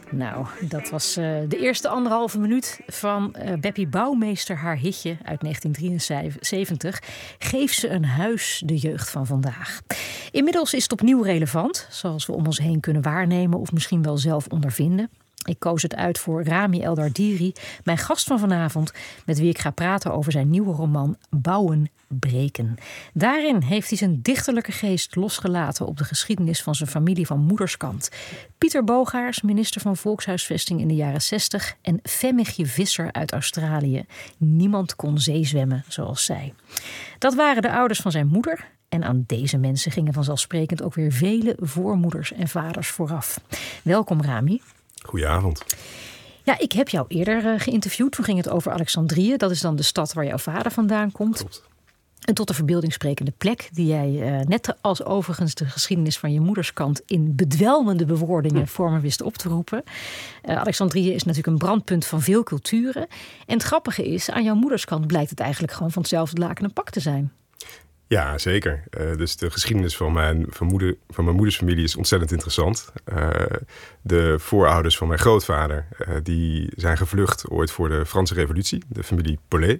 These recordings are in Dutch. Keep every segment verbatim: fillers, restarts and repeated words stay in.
Nou, dat was uh, de eerste anderhalve minuut van uh, Beppie Bouwmeester, haar hitje uit negentien drieënzeventig. Geef ze een huis, de jeugd van vandaag. Inmiddels is het opnieuw relevant, zoals we om ons heen kunnen waarnemen of misschien wel zelf ondervinden. Ik koos het uit voor Rami Eldardiri, mijn gast van vanavond, met wie ik ga praten over zijn nieuwe roman Bouwen, Breken. Daarin heeft hij zijn dichterlijke geest losgelaten op de geschiedenis van zijn familie van moederskant. Pieter Bogaerts, minister van Volkshuisvesting in de jaren zestig, en Femmetje Visser uit Australië. Niemand kon zeezwemmen zoals zij. Dat waren de ouders van zijn moeder. En aan deze mensen gingen vanzelfsprekend ook weer vele voormoeders en vaders vooraf. Welkom, Rami. Goedenavond. Ja, ik heb jou eerder uh, geïnterviewd. Toen ging het over Alexandrië. Dat is dan de stad waar jouw vader vandaan komt. Klopt. En tot de verbeelding sprekende plek die jij uh, net als overigens de geschiedenis van je moederskant in bedwelmende bewoordingen hm. voor me wist op te roepen. Uh, Alexandrië is natuurlijk een brandpunt van veel culturen. En het grappige is, aan jouw moederskant blijkt het eigenlijk gewoon van hetzelfde laken en pak te zijn. Ja, zeker. Uh, dus de geschiedenis van mijn, van, moeder, van mijn moeders familie is ontzettend interessant. Uh, de voorouders van mijn grootvader uh, die zijn gevlucht ooit voor de Franse Revolutie, de familie Paulet.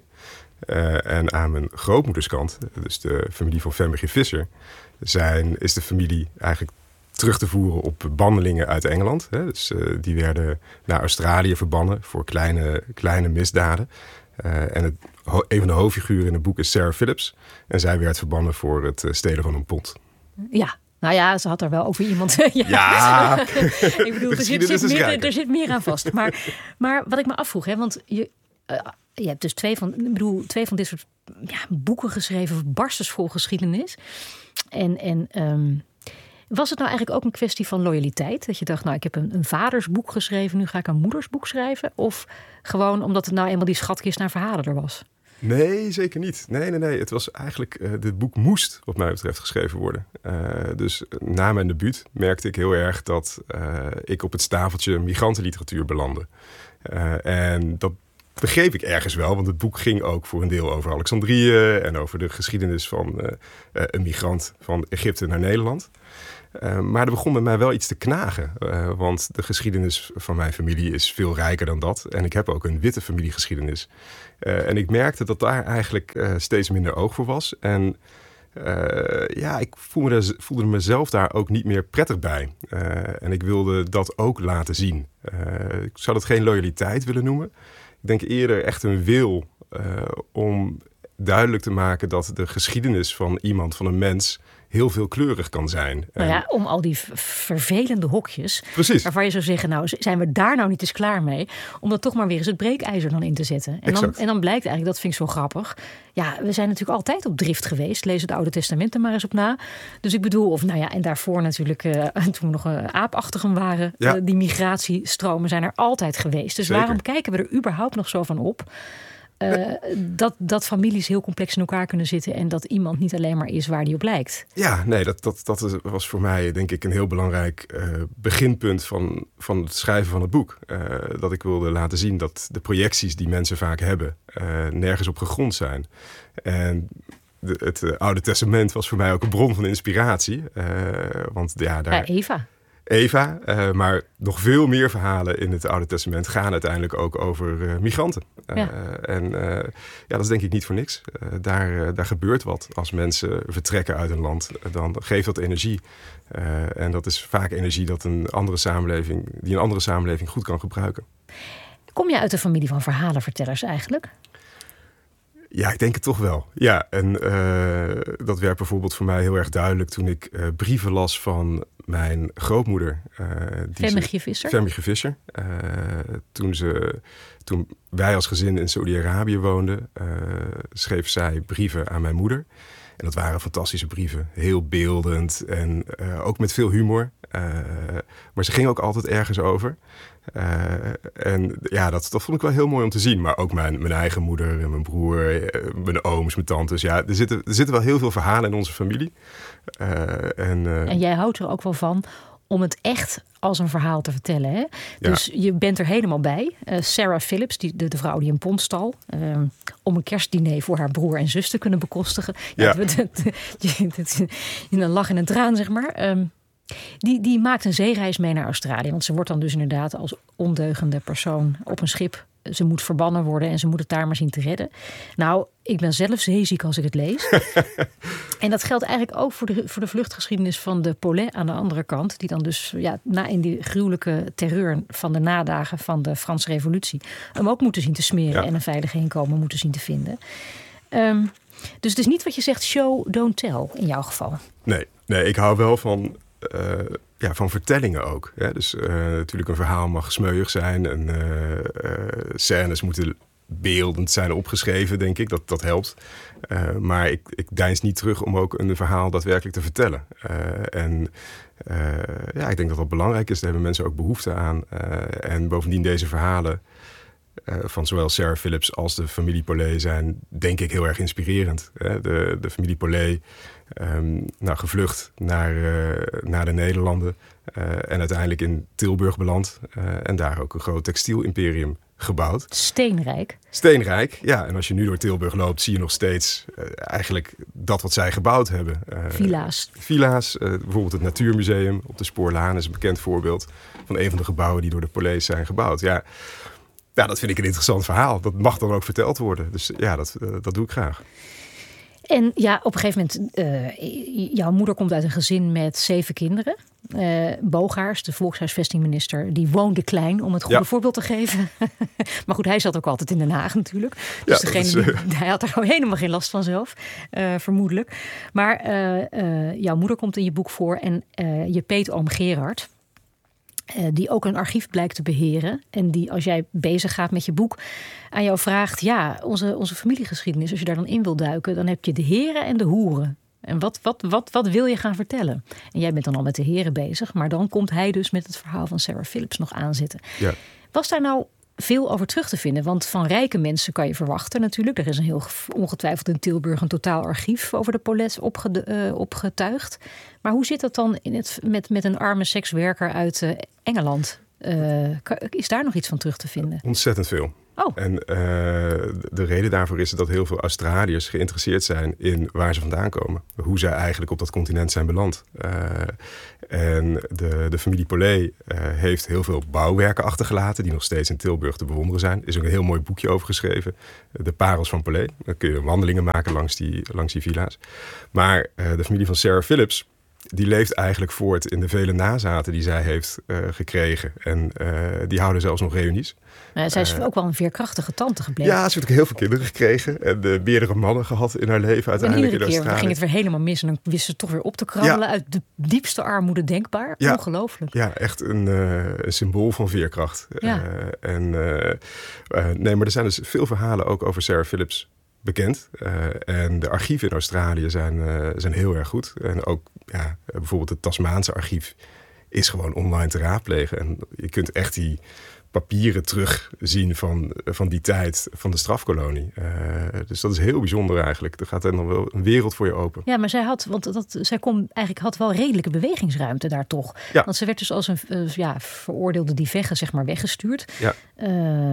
Uh, en aan mijn grootmoederskant, dus de familie van Femmetje Visser, zijn, is de familie eigenlijk terug te voeren op bandelingen uit Engeland. Hè. Dus, uh, die werden naar Australië verbannen voor kleine, kleine misdaden. Uh, en het, een van de hoofdfiguren in het boek is Sarah Phillips. En zij werd verbannen voor het stelen van een pond. Ja, nou ja, ze had er wel over iemand. ja, ja. ik bedoel, er zit, zit meer, er zit meer aan vast. Maar, maar wat ik me afvroeg, hè, want je, uh, je hebt dus twee van, ik bedoel, twee van dit soort ja, boeken geschreven, barstensvol geschiedenis. En, en um, was het nou eigenlijk ook een kwestie van loyaliteit? Dat je dacht, nou, ik heb een, een vadersboek geschreven, nu ga ik een moedersboek schrijven? Of gewoon omdat het nou eenmaal die schatkist naar verhalen er was? Nee, zeker niet. Nee, nee, nee. Het was eigenlijk, uh, dit boek moest wat mij betreft geschreven worden. Uh, dus na mijn debuut merkte ik heel erg dat uh, ik op het stafeltje migrantenliteratuur belandde. Uh, en dat begreep ik ergens wel, want het boek ging ook voor een deel over Alexandrië en over de geschiedenis van uh, uh, een migrant van Egypte naar Nederland. Uh, maar er begon bij mij wel iets te knagen. Uh, want de geschiedenis van mijn familie is veel rijker dan dat. En ik heb ook een witte familiegeschiedenis. Uh, en ik merkte dat daar eigenlijk uh, steeds minder oog voor was. En uh, ja, ik voelde, me, voelde mezelf daar ook niet meer prettig bij. Uh, en ik wilde dat ook laten zien. Uh, ik zou dat geen loyaliteit willen noemen. Ik denk eerder echt een wil uh, om duidelijk te maken dat de geschiedenis van iemand, van een mens, heel veelkleurig kan zijn. Nou ja, om al die vervelende hokjes. Precies. Waarvan je zou zeggen, nou, zijn we daar nou niet eens klaar mee? Om dat toch maar weer eens het breekijzer dan in te zetten. En dan, en dan blijkt eigenlijk, dat vind ik zo grappig. Ja, we zijn natuurlijk altijd op drift geweest. Lees het Oude Testament er maar eens op na. Dus ik bedoel, of nou ja, en daarvoor natuurlijk, uh, toen we nog uh, aapachtigen waren. Ja. Uh, die migratiestromen zijn er altijd geweest. Dus Zeker. Waarom kijken we er überhaupt nog zo van op? Uh, dat, dat families heel complex in elkaar kunnen zitten en dat iemand niet alleen maar is waar die op lijkt. Ja, nee, dat, dat, dat was voor mij denk ik een heel belangrijk uh, beginpunt van, van het schrijven van het boek. Uh, dat ik wilde laten zien dat de projecties die mensen vaak hebben uh, nergens op gegrond zijn. En de, het uh, Oude Testament was voor mij ook een bron van inspiratie. Uh, want ja, daar... Ja, Eva. Eva, uh, maar nog veel meer verhalen in het Oude Testament gaan uiteindelijk ook over uh, migranten. Uh, ja. En uh, ja, dat is denk ik niet voor niks. Uh, daar, uh, daar gebeurt wat. Als mensen vertrekken uit een land, uh, dan geeft dat energie. Uh, en dat is vaak energie dat een andere samenleving, die een andere samenleving goed kan gebruiken. Kom je uit een familie van verhalenvertellers eigenlijk? Ja, ik denk het toch wel. Ja, en uh, dat werd bijvoorbeeld voor mij heel erg duidelijk toen ik uh, brieven las van mijn grootmoeder. Uh, Femmetje Visser? Femmetje Visser. Uh, toen, ze, toen wij als gezin in Saudi-Arabië woonden, uh, schreef zij brieven aan mijn moeder. En dat waren fantastische brieven. Heel beeldend en uh, ook met veel humor. Uh, maar ze gingen ook altijd ergens over. Uh, en ja, dat, dat vond ik wel heel mooi om te zien. Maar ook mijn, mijn eigen moeder en mijn broer, uh, mijn ooms, mijn tantes. Ja, er zitten, er zitten wel heel veel verhalen in onze familie. Uh, en, uh, en jij houdt er ook wel van om het echt als een verhaal te vertellen. Hè? Dus ja. Je bent er helemaal bij. Uh, Sarah Phillips, die, de, de vrouw die een pond stal, uh, om een kerstdiner voor haar broer en zus te kunnen bekostigen. Ja, ja. Het, het, het, het, een lach en een traan, zeg maar. Um, Die, die maakt een zeereis mee naar Australië. Want ze wordt dan dus inderdaad als ondeugende persoon op een schip. Ze moet verbannen worden en ze moet het daar maar zien te redden. Nou, ik ben zelf zeeziek als ik het lees. En dat geldt eigenlijk ook voor de, voor de vluchtgeschiedenis van de Paulet aan de andere kant. Die dan dus ja, na in die gruwelijke terreur van de nadagen van de Franse Revolutie hem ook moeten zien te smeren ja. en een veilig heenkomen moeten zien te vinden. Um, dus het is niet wat je zegt show, don't tell in jouw geval. Nee, nee ik hou wel van... Uh, ja, van vertellingen ook. Hè? Dus uh, natuurlijk een verhaal mag smeuig zijn. En uh, uh, scènes moeten beeldend zijn opgeschreven, denk ik. Dat, dat helpt. Uh, maar ik, ik deins niet terug om ook een verhaal daadwerkelijk te vertellen. Uh, en uh, ja, ik denk dat dat belangrijk is. Daar hebben mensen ook behoefte aan. Uh, en bovendien deze verhalen uh, van zowel Sarah Phillips als de familie Paulet zijn, denk ik, heel erg inspirerend. Hè? De, de familie Paulet Um, nou, gevlucht naar, uh, naar de Nederlanden uh, en uiteindelijk in Tilburg beland. Uh, en daar ook een groot textielimperium gebouwd. Steenrijk. Steenrijk, ja. En als je nu door Tilburg loopt, zie je nog steeds uh, eigenlijk dat wat zij gebouwd hebben. Uh, villa's. Villa's, uh, bijvoorbeeld het Natuurmuseum op de Spoorlaan is een bekend voorbeeld van een van de gebouwen die door de Paulet zijn gebouwd. Ja, ja, dat vind ik een interessant verhaal. Dat mag dan ook verteld worden. Dus ja, dat, uh, dat doe ik graag. En ja, op een gegeven moment, uh, jouw moeder komt uit een gezin met zeven kinderen. Uh, Bogaerts, de volkshuisvestingminister, die woonde klein, om het goede ja. voorbeeld te geven. Maar goed, hij zat ook altijd in Den Haag natuurlijk. Dus ja, degene is, uh... die, hij had er helemaal geen last van zelf, uh, vermoedelijk. Maar uh, uh, jouw moeder komt in je boek voor en uh, je peetoom Gerard, Uh, die ook een archief blijkt te beheren. En die, als jij bezig gaat met je boek, aan jou vraagt, ja, onze, onze familiegeschiedenis, als je daar dan in wil duiken, dan heb je de heren en de hoeren. En wat, wat, wat, wat wil je gaan vertellen? En jij bent dan al met de heren bezig, maar dan komt hij dus met het verhaal van Sarah Phillips nog aanzitten. Ja. Was daar nou veel over terug te vinden? Want van rijke mensen kan je verwachten natuurlijk. Er is een heel ongetwijfeld in Tilburg een totaal archief over de Paulets opge, uh, opgetuigd. Maar hoe zit dat dan in het, met, met een arme sekswerker uit uh, Engeland? Uh, is daar nog iets van terug te vinden? Ontzettend veel. Oh. En uh, de reden daarvoor is dat heel veel Australiërs geïnteresseerd zijn in waar ze vandaan komen. Hoe zij eigenlijk op dat continent zijn beland. Uh, en de, de familie Paulet uh, heeft heel veel bouwwerken achtergelaten die nog steeds in Tilburg te bewonderen zijn. Er is ook een heel mooi boekje over geschreven. De Parels van Paulet. Dan kun je wandelingen maken langs die, langs die villa's. Maar uh, de familie van Sarah Phillips, die leeft eigenlijk voort in de vele nazaten die zij heeft uh, gekregen. En uh, die houden zelfs nog reunies. Maar zij is uh, ook wel een veerkrachtige tante gebleven. Ja, ze heeft ook heel veel kinderen gekregen. En uh, meerdere mannen gehad in haar leven uiteindelijk in Australië. Keer ging het weer helemaal mis. En dan wist ze toch weer op te krabbelen ja. uit de diepste armoede denkbaar. Ja. Ongelooflijk. Ja, echt een, uh, een symbool van veerkracht. Ja. Uh, en, uh, uh, nee, maar er zijn dus veel verhalen ook over Sarah Phillips bekend. Uh, en de archieven in Australië zijn, uh, zijn heel erg goed. En ook ja, bijvoorbeeld het Tasmaanse archief is gewoon online te raadplegen. En je kunt echt die papieren terugzien van, van die tijd van de strafkolonie. Uh, dus dat is heel bijzonder eigenlijk. Er gaat dan wel een wereld voor je open. Ja, maar zij had, want dat, zij kon eigenlijk had wel redelijke bewegingsruimte daar toch. Ja. Want ze werd dus als een uh, ja, veroordeelde dievegge zeg maar weggestuurd. Ja. Uh,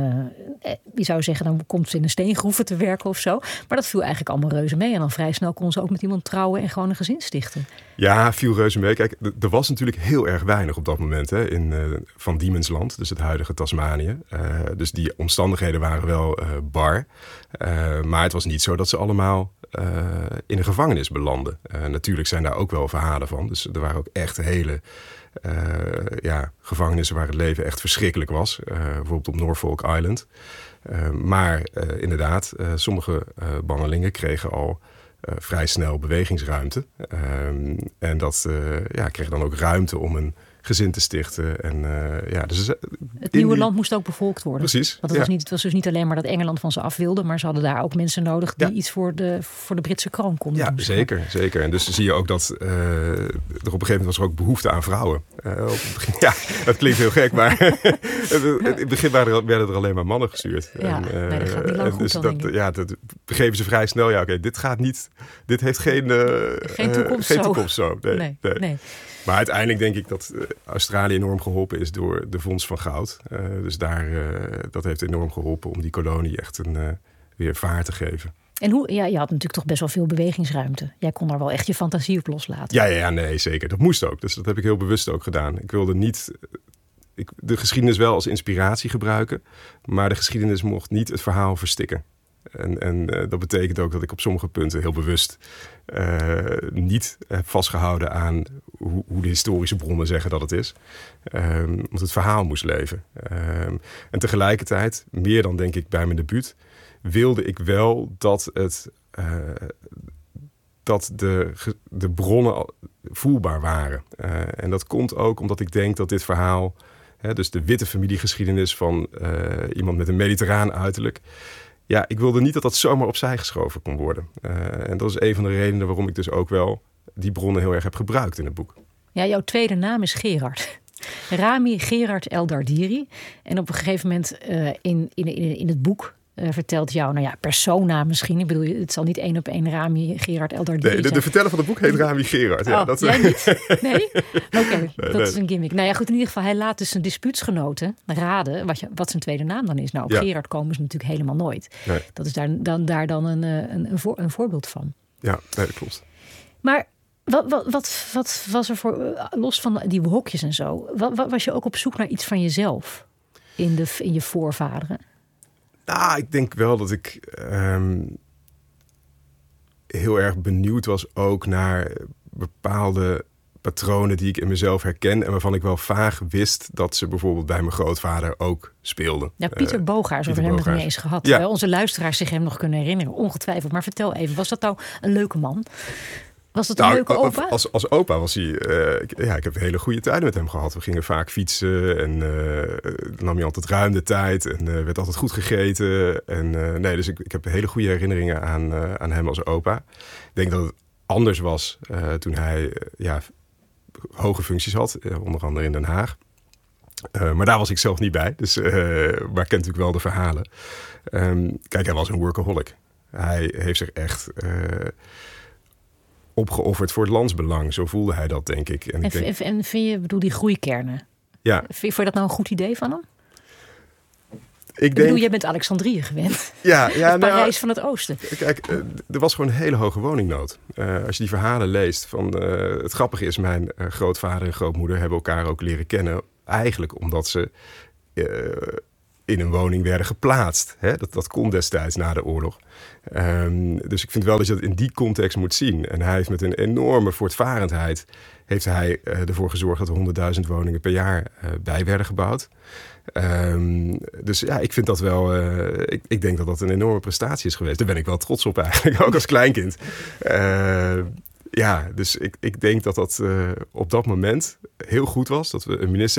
je zou zeggen, dan komt ze in een steengroeven te werken of zo. Maar dat viel eigenlijk allemaal reuze mee. En dan vrij snel kon ze ook met iemand trouwen en gewoon een gezin stichten. Ja, viel reuze mee. Kijk, er was natuurlijk heel erg weinig op dat moment hè, in uh, Van Diemen's Land, dus het huidige Tasmanië. Uh, dus die omstandigheden waren wel uh, bar. Uh, maar het was niet zo dat ze allemaal uh, in een gevangenis belanden. Uh, natuurlijk zijn daar ook wel verhalen van. Dus er waren ook echt hele uh, ja, gevangenissen waar het leven echt verschrikkelijk was. Uh, bijvoorbeeld op Norfolk Island. Uh, maar uh, inderdaad, uh, sommige uh, bannelingen kregen al uh, vrij snel bewegingsruimte. Uh, en dat uh, ja, kreeg dan ook ruimte om een gezin te stichten. En, uh, ja, dus, uh, het nieuwe die... land moest ook bevolkt worden. Precies. Want het, ja. was niet, het was dus niet alleen maar dat Engeland van ze af wilde, maar ze hadden daar ook mensen nodig die ja. iets voor de, voor de Britse kroon konden ja, doen. Ja, zeker, zeker. En dus zie je ook dat uh, er op een gegeven moment was er ook behoefte aan vrouwen. Uh, op het begin, ja, dat klinkt heel gek, maar in het begin waren er, werden er alleen maar mannen gestuurd. Ja, en, uh, nee, dat gaat niet lang goed dus dan, dat, ja, dat begrepen ze vrij snel. Ja, oké, okay, dit gaat niet, dit heeft geen, uh, geen toekomst uh, geen zo. Toekomst zo. Nee, nee, nee. nee. Maar uiteindelijk denk ik dat Australië enorm geholpen is door de vondst van goud. Uh, dus daar, uh, dat heeft enorm geholpen om die kolonie echt een, uh, weer vaart te geven. En hoe, ja, je had natuurlijk toch best wel veel bewegingsruimte. Jij kon daar wel echt je fantasie op loslaten. Ja, ja, ja, nee, zeker. Dat moest ook. Dus dat heb ik heel bewust ook gedaan. Ik wilde niet ik, de geschiedenis wel als inspiratie gebruiken, maar de geschiedenis mocht niet het verhaal verstikken. En, en uh, dat betekent ook dat ik op sommige punten heel bewust uh, niet heb vastgehouden aan hoe, hoe de historische bronnen zeggen dat het is. Um, want het verhaal moest leven. Um, en tegelijkertijd, meer dan denk ik bij mijn debuut, wilde ik wel dat, het, uh, dat de, de bronnen voelbaar waren. Uh, en dat komt ook omdat ik denk dat dit verhaal, hè, dus de witte familiegeschiedenis van uh, iemand met een mediterraan uiterlijk, ja, ik wilde niet dat dat zomaar opzij geschoven kon worden. Uh, en dat is een van de redenen waarom ik dus ook wel die bronnen heel erg heb gebruikt in het boek. Ja, jouw tweede naam is Gerard. Rami Gerard El Dardiri. En op een gegeven moment uh, in, in, in, in het boek uh, vertelt jou, nou ja, persona misschien. Ik bedoel, het zal niet één op één Rami Gerard El Dardiri Nee, de, de verteller van het boek heet Rami Gerard. Ja, oh, dat, jij niet? Nee? Oké, okay, nee, dat nee. is een gimmick. Nou ja, goed, in ieder geval, hij laat dus zijn dispuutsgenoten raden wat, je, wat zijn tweede naam dan is. Nou, op ja. Gerard komen ze natuurlijk helemaal nooit. Nee. Dat is daar dan, daar dan een, een, een, voor, een voorbeeld van. Ja, nee, dat klopt. Maar wat, wat, wat, wat was er voor, los van die hokjes en zo, wat, wat, was je ook op zoek naar iets van jezelf in, de, in je voorvaderen? Nou, ik denk wel dat ik um, heel erg benieuwd was ook naar bepaalde patronen die ik in mezelf herken en waarvan ik wel vaag wist dat ze bijvoorbeeld bij mijn grootvader ook speelden. Ja, Pieter uh, Bogaars, over hem nog niet eens gehad. Ja. Onze luisteraars zich hem nog kunnen herinneren, ongetwijfeld. Maar vertel even, was dat nou een leuke man? Was het een nou, leuke opa? Als, als opa was hij... Uh, ik, ja, ik heb hele goede tijden met hem gehad. We gingen vaak fietsen en uh, nam hij altijd ruim de tijd. En uh, werd altijd goed gegeten. En, uh, nee, dus ik, ik heb hele goede herinneringen aan, uh, aan hem als opa. Ik denk dat het anders was uh, toen hij uh, ja, hoge functies had. Uh, onder andere in Den Haag. Uh, maar daar was ik zelf niet bij. Dus, uh, maar ik ken natuurlijk wel de verhalen. Um, kijk, hij was een workaholic. Hij heeft zich echt... Uh, opgeofferd voor het landsbelang. Zo voelde hij dat, denk ik. En, en, ik denk... en vind je, bedoel, die groeikernen? Ja. Vond je dat nou een goed idee van hem? Ik, ik denk... bedoel, jij bent Alexandrië gewend. Ja, ja, het Parijs nou, van het oosten. Kijk, er was gewoon een hele hoge woningnood. Uh, als je die verhalen leest. Van, uh, het grappige is, mijn uh, grootvader en grootmoeder hebben elkaar ook leren kennen. Eigenlijk omdat ze uh, in een woning werden geplaatst. Hè? Dat, dat kon destijds na de oorlog. Um, dus ik vind wel dat je dat in die context moet zien. En hij heeft met een enorme voortvarendheid heeft hij uh, ervoor gezorgd dat er honderdduizend woningen per jaar uh, bij werden gebouwd. Um, dus ja, ik vind dat wel... Uh, ik, ik denk dat dat een enorme prestatie is geweest. Daar ben ik wel trots op eigenlijk, ook als kleinkind. Uh, ja, dus ik, ik denk dat dat uh, op dat moment heel goed was. Dat we een minister